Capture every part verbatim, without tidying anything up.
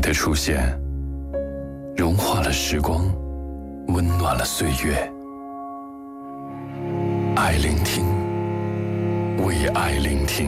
的出现，融化了时光，温暖了岁月。爱聆听，为爱聆听。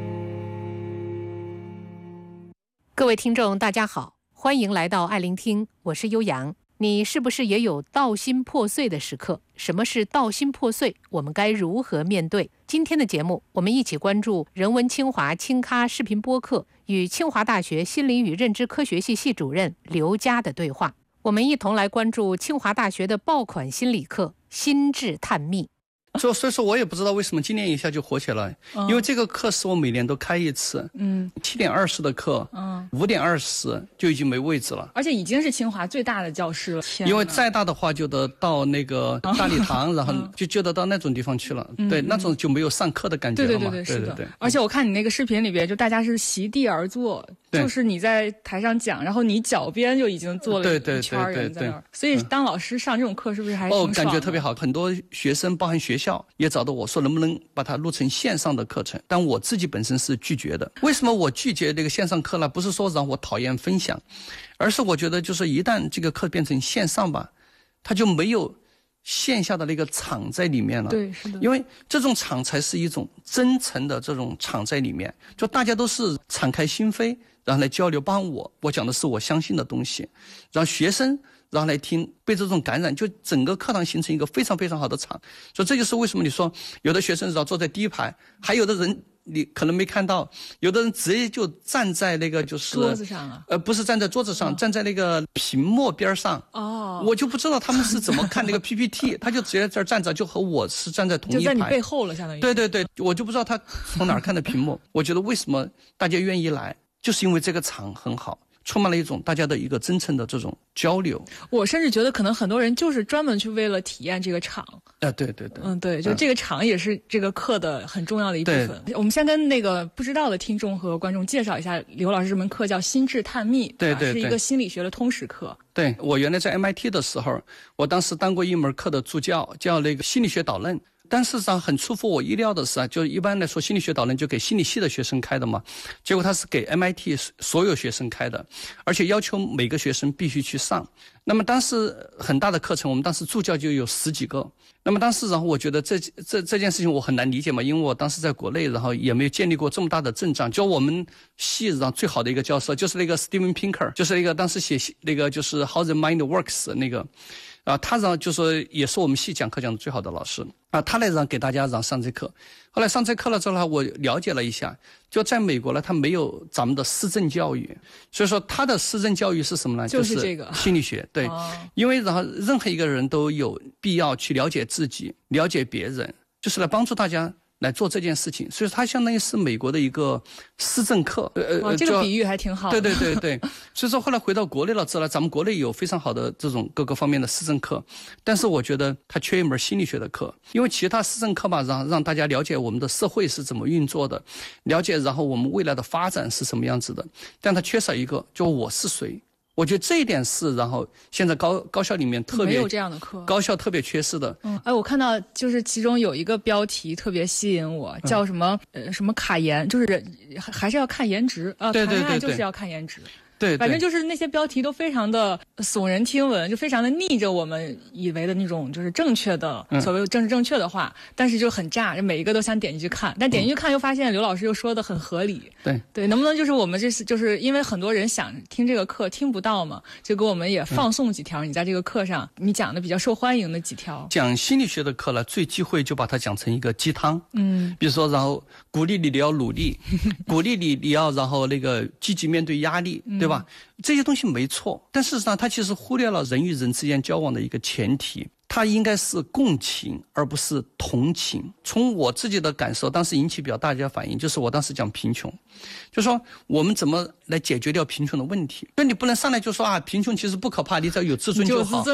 各位听众大家好，欢迎来到爱聆听，我是悠扬。你是不是也有道心破碎的时刻？什么是道心破碎？我们该如何面对？今天的节目，我们一起关注人文清华清咖视频播客与清华大学心理与认知科学系系主任刘佳的对话。我们一同来关注清华大学的爆款心理课心智探秘。 所所以说我也不知道为什么今年一下就火起来，嗯、因为这个课是我每年都开一次，嗯，七点二十的课，嗯，五点二十就已经没位置了， 而且已经是清华最大的教室了。 因为再大的话就得到那个大礼堂，然后就就得到那种地方去了，嗯、对，那种就没有上课的感觉了嘛。 对对对对， 对对对。 而且我看你那个视频里边，就大家是席地而坐，就是你在台上讲，然后你脚边就已经坐了一圈人在那儿，所以当老师上这种课是不是还挺爽的？ 哦，感觉特别好，很多学生包含学校也找到我说能不能把它录成线上的课程，但我自己本身是拒绝的。为什么我拒绝这个线上课呢？不是说让我讨厌分享，而是我觉得就是一旦这个课变成线上吧，它就没有线下的那个场在里面了。 对，是的。 因为这种场才是一种真诚的这种场在里面，就大家都是敞开心扉，然后来交流。包含我，我讲的是我相信的东西，让学生然后来听，被这种感染，就整个课堂形成一个非常非常好的场。所以这就是为什么你说有的学生只要坐在第一排，还有的人你可能没看到，有的人直接就站在那个就是桌子上啊， 呃，不是站在桌子上，哦、站在那个屏幕边上。哦，我就不知道他们是怎么看那个 P P T， 他就直接在这儿站着，就和我是站在同一排， 就在你背后了，相当于。 对对对，我就不知道他从哪儿看的屏幕。我觉得为什么大家愿意来，就是因为这个场很好。充满了一种大家的一个真诚的这种交流。 我甚至觉得可能很多人就是专门去为了体验这个场。 啊，对对对， 嗯，对，就这个场也是这个课的很重要的一部分。我们先跟那个不知道的听众和观众介绍一下刘老师这门课叫心智探秘， 对对对， 是一个心理学的通识课。 对，我原来在 M I T 的时候，我当时当过一门课的助教，叫那个心理学导论。但事实上很出乎我意料的是啊，就一般来说心理学导论就给心理系的学生开的嘛，结果他是给 M I T 所有学生开的，而且要求每个学生必须去上。那么当时很大的课程，我们当时助教就有十几个。那么当时然后我觉得这这这件事情我很难理解嘛，因为我当时在国内，然后也没有建立过这么大的阵仗。就我们系上最好的一个教授就是那个 Steven Pinker， 就是那个当时写那个就是 How the Mind Works 那个。啊，他让就说也是我们系讲课讲的最好的老师啊，他来让给大家让上这课。后来上这课了之后呢，我了解了一下，就在美国呢，他没有咱们的思政教育，所以说他的思政教育是什么呢？ 就是这个、 就是、心理学。对，哦、因为然后任何一个人都有必要去了解自己，了解别人，就是来帮助大家来做这件事情，所以它相当于是美国的一个思政课。 呃，哇，这个比喻还挺好的。 对对对对，所以说后来回到国内了之后，咱们国内有非常好的这种各个方面的思政课，但是我觉得它缺一门心理学的课，因为其他思政课嘛，让让大家了解我们的社会是怎么运作的，了解然后我们未来的发展是什么样子的，但它缺少一个，就我是谁。我觉得这一点是，然后现在高高校里面特别没有这样的课， 高校特别缺失的。 嗯，哎，我看到就是其中有一个标题特别吸引我，叫什么、嗯、呃什么卡颜，就是还是要看颜值啊， 对对对对， 谈恋爱就是要看颜值。 对， 反正就是那些标题都非常的耸人听闻，就非常的逆着我们以为的那种就是正确的、嗯、所谓政治正确的话，但是就很炸，每一个都想点进去看，但点进去看又发现刘老师又说的很合理。 对对，能不能就是我们这是就是因为很多人想听这个课听不到嘛，就给我们也放送几条、嗯、你在这个课上你讲的比较受欢迎的几条。 讲心理学的课呢，最忌讳就把它讲成一个鸡汤。嗯，比如说然后鼓励你你要努力，鼓励你你要然后那个积极面对压力，对吧？这些东西没错，但事实上它其实忽略了人与人之间交往的一个前提，它应该是共情而不是同情。从我自己的感受，当时引起比较大家反应，就是我当时讲贫穷，就说我们怎么来解决掉贫穷的问题，那你不能上来就说啊，贫穷其实不可怕，你只要有自尊就好。